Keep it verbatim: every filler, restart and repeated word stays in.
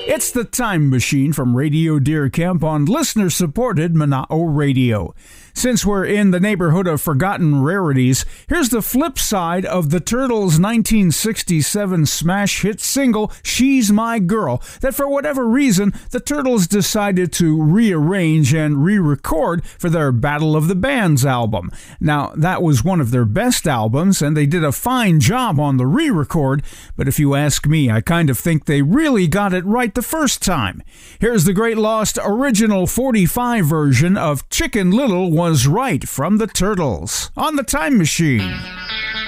It's the Time Machine from Radio Deer Camp on listener-supported Mana'o Radio. Since we're in the neighborhood of forgotten rarities, here's the flip side of the Turtles' nineteen sixty-seven smash hit single, She's My Girl, that for whatever reason, the Turtles decided to rearrange and re-record for their Battle of the Bands album. Now, that was one of their best albums, and they did a fine job on the re-record, but if you ask me, I kind of think they really got it right the first time. Here's the Great Lost original forty-five version of Chicken Little Was Right from the Turtles on the Time Machine.